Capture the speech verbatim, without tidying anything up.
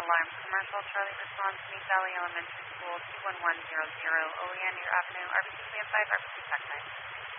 Alarm Commercial, Charlie responds to Mead Valley Elementary School, two one one zero zero, Oleander Avenue, R B C Command five, R B C Tac five.